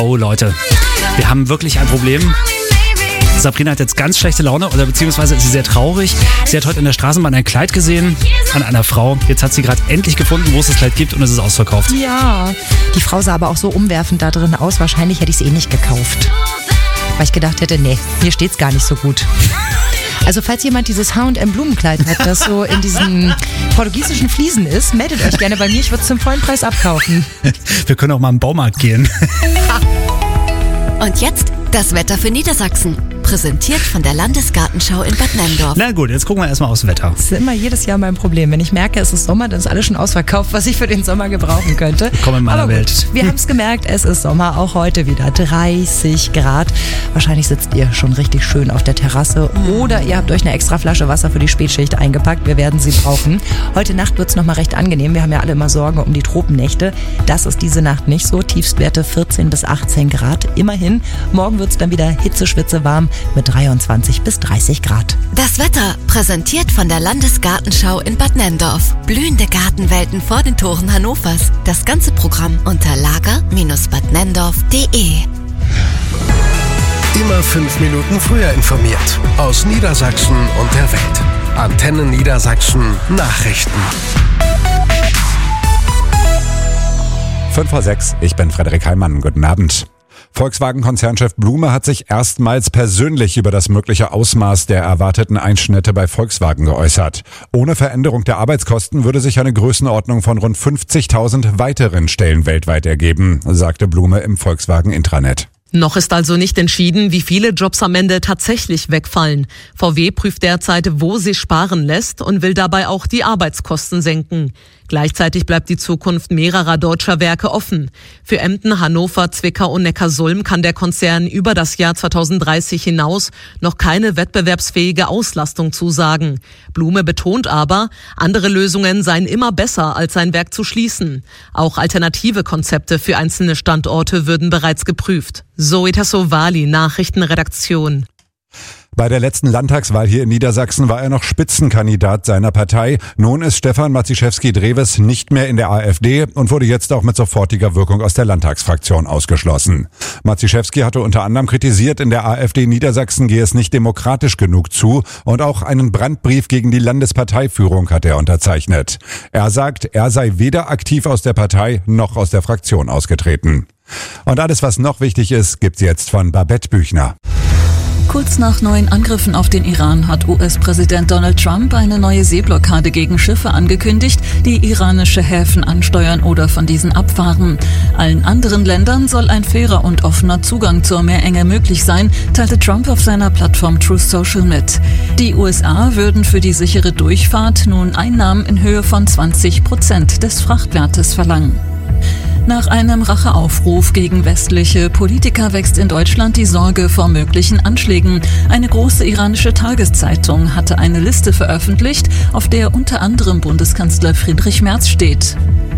Oh Leute, wir haben wirklich ein Problem. Sabrina hat jetzt ganz schlechte Laune oder beziehungsweise ist sie sehr traurig. Sie hat heute in der Straßenbahn ein Kleid gesehen an einer Frau. Jetzt hat sie gerade endlich gefunden, wo es das Kleid gibt und es ist ausverkauft. Ja, die Frau sah aber auch so umwerfend da drin aus. Wahrscheinlich hätte ich es nicht gekauft. Weil ich gedacht hätte, nee, mir steht's gar nicht so gut. Also falls jemand dieses H&M Blumenkleid hat, das so in diesen portugiesischen Fliesen ist, meldet euch gerne bei mir. Ich würde es zum vollen Preis abkaufen. Wir können auch mal im Baumarkt gehen. Und jetzt das Wetter für Niedersachsen. Präsentiert von der Landesgartenschau in Bad Nenndorf. Na gut, jetzt gucken wir erstmal aufs Wetter. Das ist immer jedes Jahr mein Problem. Wenn ich merke, es ist Sommer, dann ist alles schon ausverkauft, was ich für den Sommer gebrauchen könnte. Willkommen in meiner Welt. Wir haben es gemerkt, es ist Sommer, auch heute wieder 30 Grad. Wahrscheinlich sitzt ihr schon richtig schön auf der Terrasse oder ihr habt euch eine extra Flasche Wasser für die Spätschicht eingepackt. Wir werden sie brauchen. Heute Nacht wird es nochmal recht angenehm. Wir haben ja alle immer Sorge um die Tropennächte. Das ist diese Nacht nicht so. Tiefstwerte 14 bis 18 Grad. Immerhin, morgen wird es dann wieder hitzeschwitze warm mit 23 bis 30 Grad. Das Wetter präsentiert von der Landesgartenschau in Bad Nenndorf. Blühende Gartenwelten vor den Toren Hannovers. Das ganze Programm unter lager-badnenndorf.de. Immer 5 Minuten früher informiert. Aus Niedersachsen und der Welt. Antenne Niedersachsen Nachrichten. 5:06, ich bin Frederik Heimann. Guten Abend. Volkswagen-Konzernchef Blume hat sich erstmals persönlich über das mögliche Ausmaß der erwarteten Einschnitte bei Volkswagen geäußert. Ohne Veränderung der Arbeitskosten würde sich eine Größenordnung von rund 50.000 weiteren Stellen weltweit ergeben, sagte Blume im Volkswagen-Intranet. Noch ist also nicht entschieden, wie viele Jobs am Ende tatsächlich wegfallen. VW prüft derzeit, wo sie sparen lässt und will dabei auch die Arbeitskosten senken. Gleichzeitig bleibt die Zukunft mehrerer deutscher Werke offen. Für Emden, Hannover, Zwickau und Neckarsulm kann der Konzern über das Jahr 2030 hinaus noch keine wettbewerbsfähige Auslastung zusagen. Blume betont aber, andere Lösungen seien immer besser, als sein Werk zu schließen. Auch alternative Konzepte für einzelne Standorte würden bereits geprüft. Zoe Tassovali, Nachrichtenredaktion. Bei der letzten Landtagswahl hier in Niedersachsen war er noch Spitzenkandidat seiner Partei. Nun ist Stefan Maciszewski-Drewes nicht mehr in der AfD und wurde jetzt auch mit sofortiger Wirkung aus der Landtagsfraktion ausgeschlossen. Maciszewski hatte unter anderem kritisiert, in der AfD Niedersachsen gehe es nicht demokratisch genug zu und auch einen Brandbrief gegen die Landesparteiführung hat er unterzeichnet. Er sagt, er sei weder aktiv aus der Partei noch aus der Fraktion ausgetreten. Und alles, was noch wichtig ist, gibt's jetzt von Babette Büchner. Kurz nach neuen Angriffen auf den Iran hat US-Präsident Donald Trump eine neue Seeblockade gegen Schiffe angekündigt, die iranische Häfen ansteuern oder von diesen abfahren. Allen anderen Ländern soll ein fairer und offener Zugang zur Meerenge möglich sein, teilte Trump auf seiner Plattform Truth Social mit. Die USA würden für die sichere Durchfahrt nun Einnahmen in Höhe von 20% des Frachtwertes verlangen. Nach einem Racheaufruf gegen westliche Politiker wächst in Deutschland die Sorge vor möglichen Anschlägen. Eine große iranische Tageszeitung hatte eine Liste veröffentlicht, auf der unter anderem Bundeskanzler Friedrich Merz steht.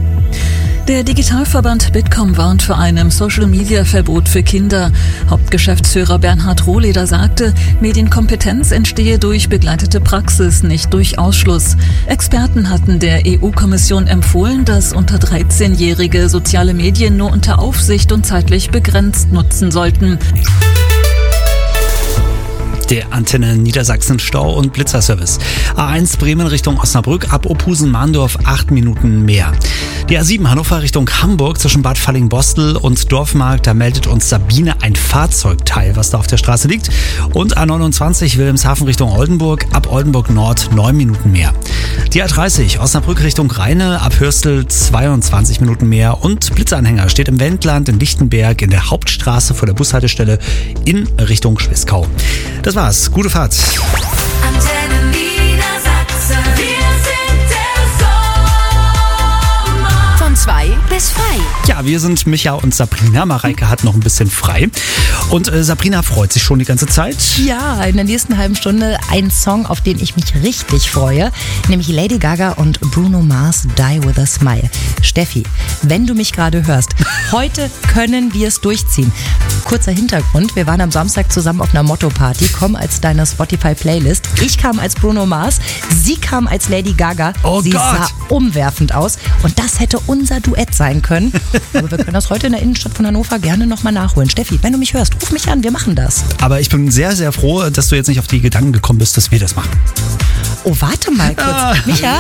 Der Digitalverband Bitkom warnt vor einem Social-Media-Verbot für Kinder. Hauptgeschäftsführer Bernhard Rohleder sagte, Medienkompetenz entstehe durch begleitete Praxis, nicht durch Ausschluss. Experten hatten der EU-Kommission empfohlen, dass unter 13-Jährige soziale Medien nur unter Aufsicht und zeitlich begrenzt nutzen sollten. Der Antenne Niedersachsen Stau- und Blitzerservice. A1 Bremen Richtung Osnabrück, ab Opusen-Mahndorf 8 Minuten mehr. Die A7 Hannover Richtung Hamburg zwischen Bad Falling-Bostel und Dorfmarkt, da meldet uns Sabine ein Fahrzeugteil, was da auf der Straße liegt. Und A29 Wilhelmshaven Richtung Oldenburg, ab Oldenburg Nord 9 Minuten mehr. Die A30 Osnabrück Richtung Rheine, ab Hörstel 22 Minuten mehr. Und Blitzanhänger steht im Wendland in Lichtenberg in der Hauptstraße vor der Bushaltestelle in Richtung Schwiskau. Das war's. Gute Fahrt. Antenne Niedersachsen. Wir sind der Sommer. Von 2 bis frei. Ja, wir sind Micha und Sabrina. Mareike hat noch ein bisschen frei. Und Sabrina freut sich schon die ganze Zeit. Ja, in der nächsten halben Stunde ein Song, auf den ich mich richtig freue, nämlich Lady Gaga und Bruno Mars, Die With A Smile. Steffi, wenn du mich gerade hörst, heute können wir es durchziehen. Kurzer Hintergrund, wir waren am Samstag zusammen auf einer Motto-Party, kommen als deine Spotify-Playlist. Ich kam als Bruno Mars, sie kam als Lady Gaga. Oh sie Gott. sah umwerfend aus und das hätte unser Duett sein können. Aber wir können das heute in der Innenstadt von Hannover gerne nochmal nachholen. Steffi, wenn du mich hörst, ruf mich an, wir machen das. Aber ich bin sehr, sehr froh, dass du jetzt nicht auf die Gedanken gekommen bist, dass wir das machen. Oh, warte mal kurz. Micha?